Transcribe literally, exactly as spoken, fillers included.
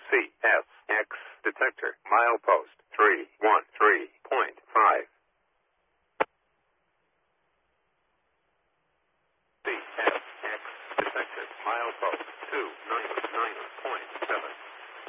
C S X detector. Milepost three one three point five. C S X detector. Milepost two nine